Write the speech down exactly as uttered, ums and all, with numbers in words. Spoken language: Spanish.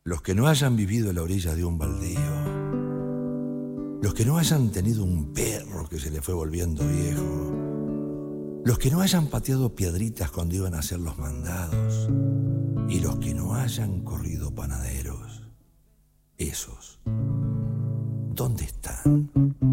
Los que no hayan vivido a la orilla de un baldío, los que no hayan tenido un perro que se le fue volviendo viejo, los que no hayan pateado piedritas cuando iban a hacer los mandados y los que no hayan corrido panaderos, esos, ¿dónde están?